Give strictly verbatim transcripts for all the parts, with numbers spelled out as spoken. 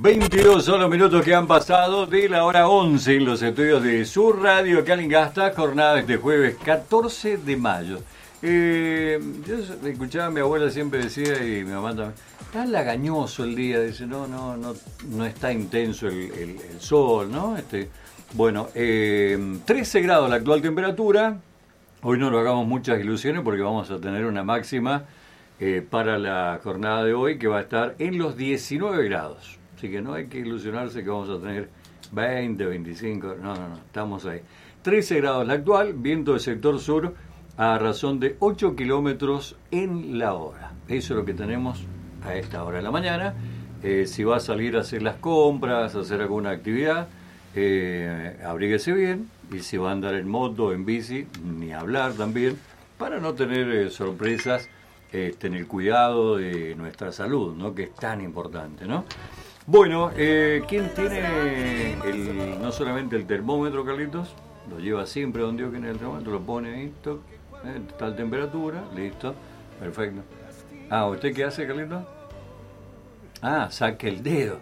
veintidós son los minutos que han pasado de la hora once en los estudios de Sur Radio Calingasta, jornada de este jueves catorce de mayo. Eh, yo escuchaba a mi abuela siempre decía, y mi mamá también, está lagañoso el día, dice, no, no, no, no está intenso el, el, el sol, ¿no? Este, bueno, eh, trece grados la actual temperatura. Hoy no nos hagamos muchas ilusiones porque vamos a tener una máxima eh, para la jornada de hoy que va a estar en los diecinueve grados. Así que no hay que ilusionarse que vamos a tener veinte, veinticinco, no, no, no, estamos ahí. trece grados la actual, viento del sector sur a razón de ocho kilómetros en la hora. Eso es lo que tenemos a esta hora de la mañana. Eh, si va a salir a hacer las compras, a hacer alguna actividad, eh, abríguese bien. Y si va a andar en moto, en bici, ni hablar también, para no tener eh, sorpresas este, en el cuidado de nuestra salud, ¿no? Que es tan importante, ¿no? Bueno, eh, ¿quién tiene el, no solamente el termómetro, Carlitos? Lo lleva siempre donde Dios tiene el termómetro, lo pone ahí, toc, eh, tal temperatura, listo, perfecto. Ah, ¿usted qué hace, Carlitos? Ah, saque el dedo.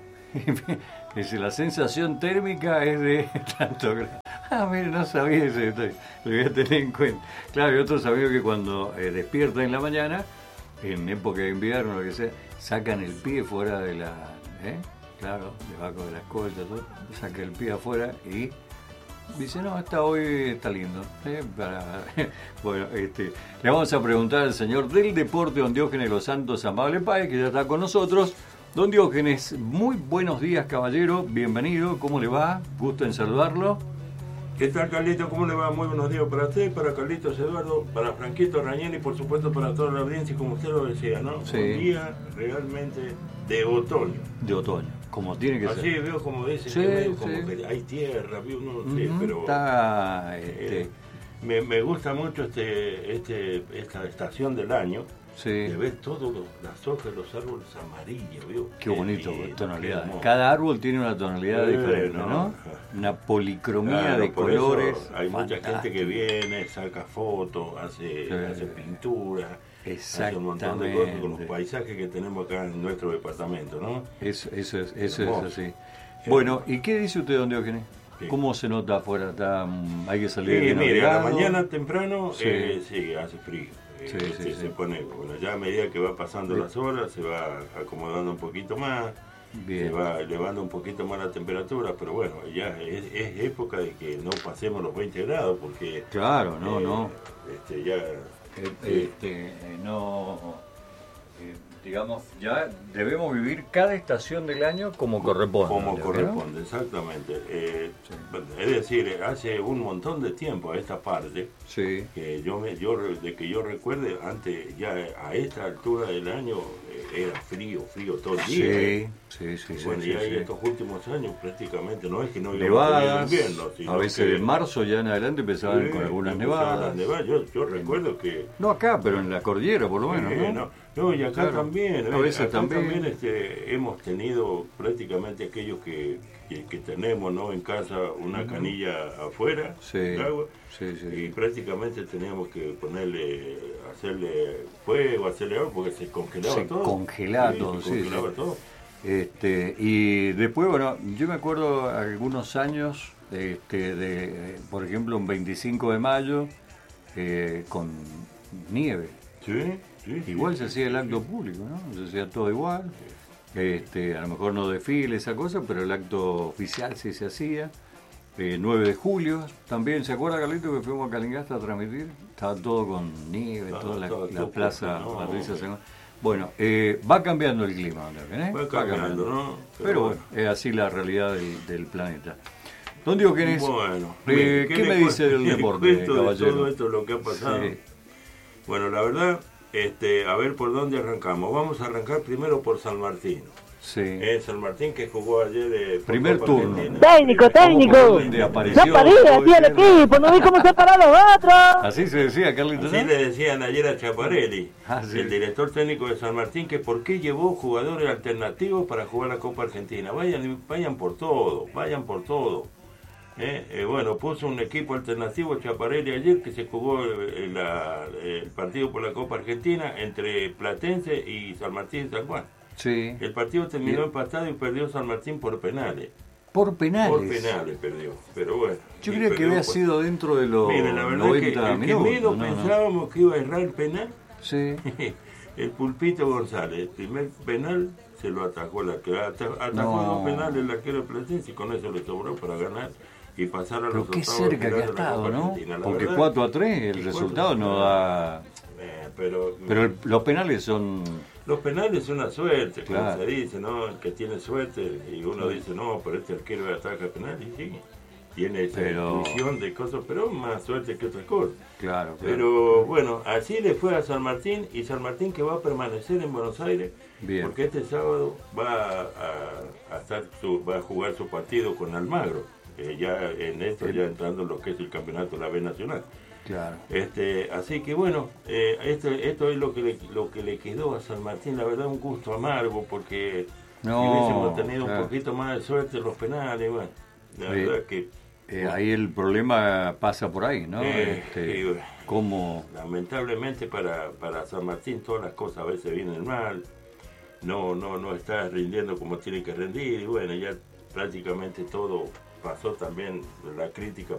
Dice, la sensación térmica es de tanto grado. Ah, mire, no sabía ese detalle, lo voy a tener en cuenta. Claro, y otros amigos que cuando eh, despiertan en la mañana, en época de invierno, lo que sea, sacan el pie fuera de la... ¿eh? Claro, debajo de la escolta, todo, saca el pie afuera y dice, no, esta hoy está lindo. ¿eh? Para... bueno, este, le vamos a preguntar al señor del deporte, don Diógenes Los Santos Amable Páez, que ya está con nosotros. Don Diógenes, muy buenos días, caballero, bienvenido, ¿cómo le va? Gusto en saludarlo. ¿Qué tal, Carlito? ¿Cómo le va? Muy buenos días para usted, para Carlitos Eduardo, para Franquito Rañel y por supuesto para toda la audiencia, como usted lo decía, ¿no? Sí. Un día realmente de otoño. De otoño, como tiene que Así ser. Así veo como dice, sí, que veo sí. como que hay tierra, veo, no sé, uh-huh, pero... Está, este... eh, me, me gusta mucho este, este, esta estación del año. Sí. De ver todas las hojas de los árboles amarillos, ¿vio? Qué bonito, eh, tonalidad. Cada árbol tiene una tonalidad eh, diferente, ¿no? ¿no? Una policromía claro, de colores. Hay mucha gente que viene, saca fotos, hace, sí. hace pintura, hace un montón de cosas con los paisajes que tenemos acá en nuestro departamento, ¿no? Eso, eso es, eso es así. Bueno, ¿y qué dice usted, don Diógenes? Sí. ¿Cómo se nota afuera? ¿Está, hay que salir sí, de mire, a la mañana temprano, sí, eh, sí hace frío. Sí, este, sí, se sí. pone, bueno, ya a medida que va pasando sí. las horas se va acomodando un poquito más, Bien. se va elevando un poquito más la temperatura, pero bueno, ya es, es época de que no pasemos los veinte grados porque... Claro, no, eh, no. Este, ya... Este, este, no... Eh, digamos, ya debemos vivir cada estación del año como corresponde. Como corresponde, ¿no? Exactamente. Eh, sí. Es decir, hace un montón de tiempo a esta parte, sí. que yo, me, yo de que yo recuerde, antes ya a esta altura del año eh, era frío, frío todo el día. Sí, ¿eh? sí, sí. Bueno, sí, y ahí sí. estos últimos años prácticamente no es que no nevadas, invierno, sino a veces que, de marzo ya en adelante empezaban sí, con algunas nevadas. nevadas. Yo, yo recuerdo que... No acá, pero en la cordillera por lo menos, eh, ¿no? no No, y acá claro. también, a veces acá también, también este, hemos tenido prácticamente aquellos que, que, que tenemos ¿no? en casa una uh-huh. canilla afuera sí. de agua sí, sí, y sí. prácticamente teníamos que ponerle, hacerle fuego, hacerle agua porque se congelaba se todo. Congelaba sí, todo, se sí, congelaba sí. todo. Este, y después, bueno, yo me acuerdo algunos años, este, de, por ejemplo, un veinticinco de mayo eh, con nieve. Sí. Sí, igual sí, se hacía el acto público, ¿no? Se hacía todo igual. Este, a lo mejor no desfile, esa cosa, pero el acto oficial sí se hacía. Eh, nueve de julio también, ¿se acuerda, Carlito, que fuimos a Calingasta a transmitir? Estaba todo con nieve, ah, toda la, la plaza no, Patricia no. Bueno, eh, va cambiando el clima, ¿eh? Va cambiando, va cambiando ¿no? Pero, pero bueno, es así la realidad del, del planeta. Don Diógenes, bueno, eh, ¿qué, ¿qué me dice del deporte, esto, caballero? De todo esto lo que ha pasado. Sí. Bueno, la verdad... Este, a ver por dónde arrancamos. Vamos a arrancar primero por San Martín. Sí. Eh, San Martín que jugó ayer de primer turno. Técnico, técnico. No paría, tío, el equipo, no vi cómo se pararon los otros. Así se decía, Carlitos. Así ¿no? le decían ayer a Chaparelli, ah, sí. el director técnico de San Martín, que por qué llevó jugadores alternativos para jugar la Copa Argentina. Vayan, vayan por todo, vayan por todo. Eh, eh, bueno, puso un equipo alternativo Chaparelli ayer que se jugó el, la, el partido por la Copa Argentina entre Platense y San Martín y San Juan. Sí. El partido terminó Bien. empatado y perdió San Martín por penales. Por penales. Por penales perdió, pero bueno. Yo y creía que perdió había por- sido dentro de los Mire, la verdad noventa que el que minutos. menos no, no. pensábamos que iba a errar el penal, Sí. el Pulpito González. El primer penal se lo atajó, la que ata- atajó No. dos penales el arquero de Platense y con eso le sobró para ganar y pasar a Pero los qué octavos de cerca que final ha de la estado, Copa ¿no? Argentina. La Porque verdad, cuatro a tres el y resultado cuatro- no da... eh, pero Pero el- los penales son... los penales son una suerte, como Claro. se dice, ¿no? El que tiene suerte y uno Sí. dice, no, pero este arquero ataca penal y sí, tiene esa Pero- intuición de cosas, pero más suerte que otras cosas. Claro, claro. Pero bueno, así le fue a San Martín y San Martín que va a permanecer en Buenos Aires Bien. porque este sábado va a, a estar su, va a jugar su partido con Almagro, eh, ya en esto ya entrando en lo que es el campeonato de la B Nacional. Claro. Este, así que bueno, eh, esto, esto es lo que, le, lo que le quedó a San Martín, la verdad un gusto amargo porque No, si hubiésemos tenido claro. un poquito más de suerte en los penales, bueno, la Sí. verdad que Eh, ahí el problema pasa por ahí, ¿no? Eh, Este, sí. cómo... lamentablemente para, para San Martín todas las cosas a veces vienen mal, no, no, no está rindiendo como tiene que rendir y bueno, ya prácticamente todo pasó también la crítica